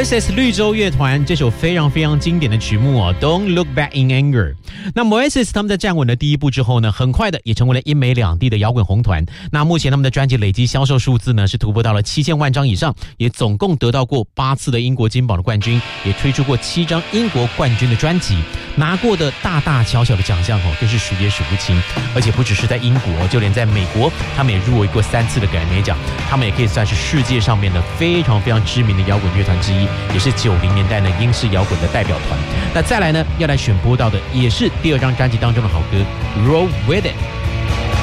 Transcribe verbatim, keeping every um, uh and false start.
Oasis 绿洲乐团这首非常非常经典的曲目哦 Don't Look Back in Anger。 那么 Oasis 他们在站稳了第一步之后呢，很快的也成为了英美两地的摇滚红团。那目前他们的专辑累积销售数字呢是突破到了七千万张以上，也总共得到过八次的英国金宝的冠军，也推出过七张英国冠军的专辑，拿过的大大小小的奖项哦，更是数也数不清。而且不只是在英国，就连在美国，他们也入围过三次的格莱美奖。他们也可以算是世界上面的非常非常知名的摇滚乐团之一，也是九零年代呢英式摇滚的代表团。那再来呢，要来选播到的也是第二张专辑当中的好歌《Roll With It》。